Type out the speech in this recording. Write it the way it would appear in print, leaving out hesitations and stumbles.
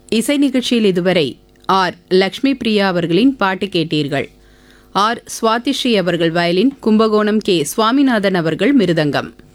இசை நிகழ்ச்சியில் இதுவரை ஆர் லக்ஷ்மி பிரியா அவர்களின் பாட்டு கேட்டீர்கள். ஆர் சுவாதிஸ்ரீ அவர்கள் வயலின், கும்பகோணம் கே சுவாமிநாதன் அவர்கள் மிருதங்கம்.